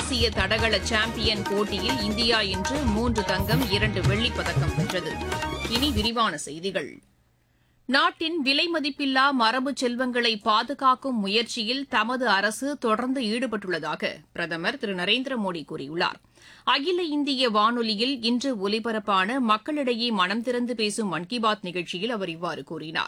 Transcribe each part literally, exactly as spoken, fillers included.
ஆசிய தடகள சாம்பியன் போட்டியில் இந்தியா இன்று மூன்று தங்கம் இரண்டு வெள்ளிப் பதக்கம் வென்றது. இனி விரிவான செய்திகள். நாட்டின் விலைமதிப்பில்லா மரபு செல்வங்களை பாதுகாக்கும் முயற்சியில் தமது அரசு தொடர்ந்து ஈடுபட்டுள்ளதாக பிரதமர் திரு நரேந்திர மோடி கூறியுள்ளார். அகில இந்திய வானொலியில் இன்று ஒலிபரப்பான மக்களிடையே மனம் திறந்து பேசும் மன் கி பாத் நிகழ்ச்சியில் அவர் இவ்வாறு கூறினார்.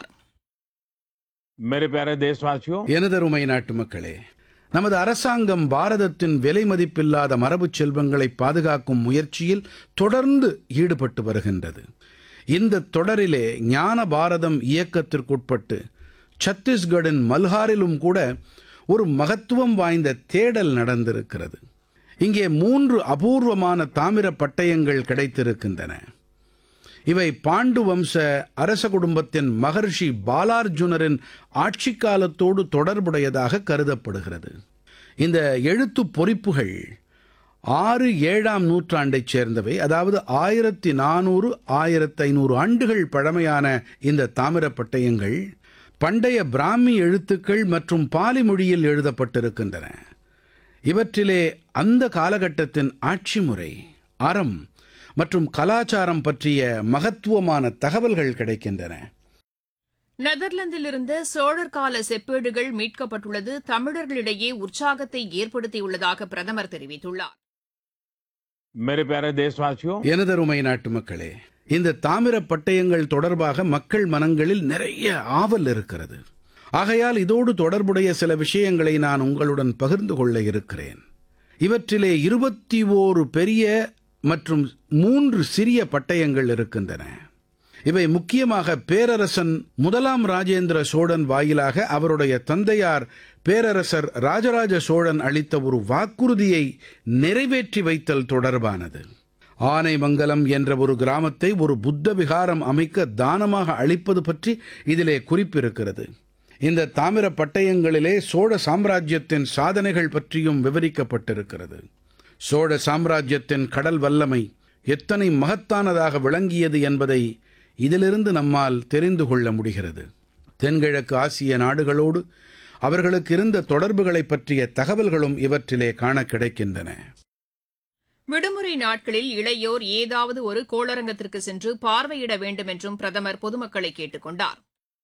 எனதருமை நாட்டு மக்களே, நமது அரசாங்கம் பாரதத்தின் விலை மதிப்பில்லாத மரபு செல்வங்களை பாதுகாக்கும் முயற்சியில் தொடர்ந்து ஈடுபட்டு வருகின்றது. இந்த தொடரிலே ஞான பாரதம் இயக்கத்திற்குட்பட்டு சத்தீஸ்கடின் மல்ஹாரிலும் கூட ஒரு மகத்துவம் வாய்ந்த தேடல் நடந்திருக்கிறது. இங்கே மூன்று அபூர்வமான தாமிர பட்டயங்கள் கிடைத்திருக்கின்றன. இவை பாண்டு வம்ச அரச குடும்பத்தின் மகர்ஷி பாலார்ஜுனரின் ஆட்சி காலத்தோடு தொடர்புடையதாக கருதப்படுகிறது. இந்த எழுத்துப் பொறிப்புகள் ஆறு ஏழாம் நூற்றாண்டைச் சேர்ந்தவை. அதாவது ஆயிரத்தி நானூறு ஆயிரத்தி ஐநூறு ஆண்டுகள் பழமையான இந்த தாமிரப் பட்டயங்கள் பண்டைய பிராமி எழுத்துக்கள் மற்றும் பாலி மொழியில் எழுதப்பட்டிருக்கின்றன. இவற்றிலே அந்த காலகட்டத்தின் ஆட்சி முறை, அறம் மற்றும் கலாச்சாரம் பற்றிய மகத்துவமான தகவல்கள் கிடைக்கின்றன. நெதர்லாந்திலிருந்து சோழர் கால செப்பேடுகள் மீட்கப்பட்டுள்ளது தமிழர்களிடையே உற்சாகத்தை ஏற்படுத்தியுள்ளதாக பிரதமர் தெரிவித்துள்ளார். எனதருமை நாட்டு மக்களே, இந்த தாமிர பட்டயங்கள் தொடர்பாக மக்கள் மனங்களில் நிறைய ஆவல் இருக்கிறது. ஆகையால் இதோடு தொடர்புடைய சில விஷயங்களை நான் உங்களுடன் பகிர்ந்து கொள்ள இருக்கிறேன். இவற்றிலே இருபத்தி ஓரு பெரிய மற்றும் மூன்று சிறிய பட்டயங்கள் இருக்கின்றன. இவை முக்கியமாக பேரரசன் முதலாம் ராஜேந்திர சோழன் வாயிலாக அவருடைய தந்தையார் பேரரசர் ராஜராஜ சோழன் அளித்த ஒரு வாக்குறுதியை நிறைவேற்றி வைத்தல் தொடர்பானது. ஆனைமங்கலம் என்ற ஒரு கிராமத்தை ஒரு புத்த விகாரம் அமைக்க தானமாக அளிப்பது பற்றி இதிலே குறிப்பிருக்கிறது. இந்த தாமிர பட்டயங்களிலே சோழ சாம்ராஜ்யத்தின் சாதனைகள் பற்றியும் விவரிக்கப்பட்டிருக்கிறது. சோழ சாம்ராஜ்யத்தின் கடல் வல்லமை எத்தனை மகத்தானதாக விளங்கியது என்பதை இதிலிருந்து நம்மால் தெரிந்து கொள்ள முடிகிறது. தென்கிழக்கு ஆசிய நாடுகளோடு அவர்களுக்கு இருந்த தொடர்புகளை பற்றிய தகவல்களும் இவற்றிலே காண கிடைக்கின்றன. விடுமுறை நாட்களில் இளையோர் ஏதாவது ஒரு கோளரங்கத்திற்கு சென்று பார்வையிட வேண்டும் என்றும் பிரதமர் பொதுமக்களை கேட்டுக் கொண்டார்.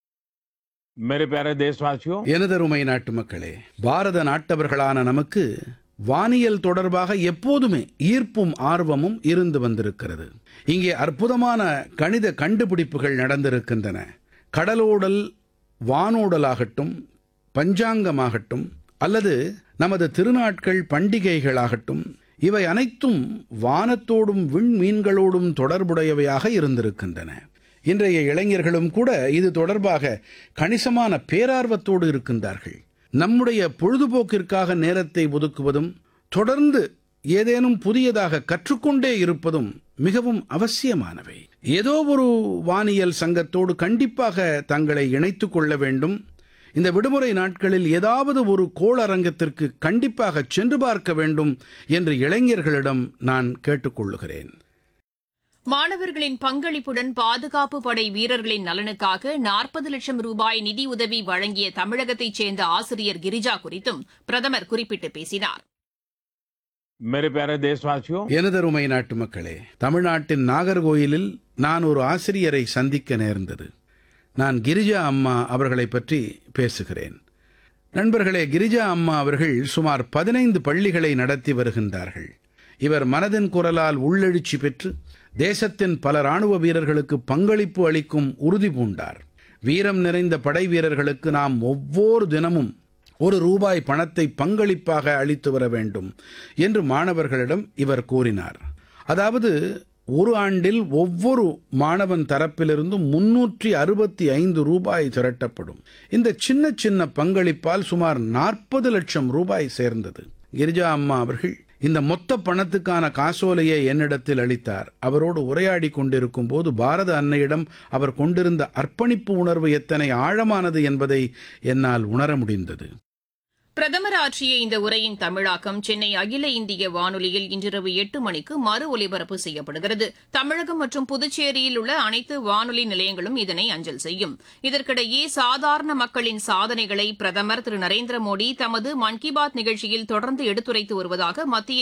எனதருமை நாட்டு மக்களே, பாரத நாட்டவர்களான நமக்கு வானியல் தொடர்பாக எப்போதுமே ஈர்ப்பும் ஆர்வமும் இருந்து வந்திருக்கிறது. இங்கே அற்புதமான கணித கண்டுபிடிப்புகள் நடந்திருக்கின்றன. கடலோடல், வானோடலாகட்டும், பஞ்சாங்கமாகட்டும் அல்லது நமது திருநாட்கள் பண்டிகைகளாகட்டும், இவை அனைத்தும் வானத்தோடும் விண்மீன்களோடும் தொடர்புடையவையாக இருந்திருக்கின்றன. இன்றைய இளைஞர்களும் கூட இது தொடர்பாக கணிசமான பேரார்வத்தோடு இருக்கின்றார்கள். நம்முடைய பொழுதுபோக்கிற்காக நேரத்தை ஒதுக்குவதும் தொடர்ந்து ஏதேனும் புதியதாக கற்றுக்கொண்டே இருப்பதும் மிகவும் அவசியமானவை. ஏதோ ஒரு வானியல் சங்கத்தோடு கண்டிப்பாக தங்களை இணைத்துக் கொள்ள வேண்டும். இந்த விடுமுறை நாட்களில் ஏதாவது ஒரு கோளரங்கத்திற்கு கண்டிப்பாக சென்று பார்க்க வேண்டும் என்று இளைஞர்களிடம் நான் கேட்டுக்கொள்கிறேன். மாணவர்களின் பங்களிப்புடன் பாதுகாப்பு படை வீரர்களின் நலனுக்காக நாற்பது லட்சம் ரூபாய் நிதியுதவி வழங்கிய தமிழகத்தைச் சேர்ந்த ஆசிரியர் கிரிஜா குறித்தும் பிரதமர் குறிப்பிட்டு பேசினார். எனதருமை நாட்டு மக்களே, தமிழ்நாட்டின் நாகர்கோயிலில் நான் ஒரு ஆசிரியரை சந்திக்க நேர்ந்தது. நான் கிரிஜா அம்மா அவர்களை பற்றி பேசுகிறேன். நண்பர்களே, கிரிஜா அம்மா அவர்கள் சுமார் பதினைந்து பள்ளிகளை நடத்தி வருகின்றார்கள். இவர் மனதின் குரலால் உள்ளெழுச்சி பெற்று தேசத்தின் பல ராணுவ வீரர்களுக்கு பங்களிப்பு அளிக்கும் உறுதி பூண்டார். வீரம் நிறைந்த படை வீரர்களுக்கு நாம் ஒவ்வொரு தினமும் ஒரு ரூபாய் பணத்தை பங்களிப்பாக அளித்து வர வேண்டும் என்று மாணவர்களிடம் இவர் கூறினார். அதாவது ஒரு ஆண்டில் ஒவ்வொரு மாணவன் தரப்பிலிருந்தும் முன்னூற்றி அறுபத்தி ஐந்து ரூபாய் திரட்டப்படும். இந்த சின்ன சின்ன பங்களிப்பால் சுமார் நாற்பது லட்சம் ரூபாய் சேர்ந்தது. கிரிஜா அம்மா அவர்கள் இந்த மொத்த பணத்துக்கான காசோலையை என்னிடத்தில் அளித்தார். அவரோடு உரையாடி கொண்டிருக்கும் போது பாரத அன்னையிடம் அவர் கொண்டிருந்த அர்ப்பணிப்பு உணர்வு எத்தனை ஆழமானது என்பதை என்னால் உணர முடிந்தது. பிரதமர் ஆற்றிய இந்த உரையின் தமிழாக்கம் சென்னை அகில இந்திய வானொலியில் இன்றிரவு எட்டு மணிக்கு மறு ஒலிபரப்பு செய்யப்படுகிறது. தமிழகம் மற்றும் புதுச்சேரியில் உள்ள அனைத்து வானொலி நிலையங்களும் இதனை அஞ்சல் செய்யும். இதற்கிடையே சாதாரண மக்களின் சாதனைகளை பிரதமர் திரு நரேந்திர மோடி தமது மன் கி பாத் நிகழ்ச்சியில் தொடர்ந்து எடுத்துரைத்து வருவதாக மத்திய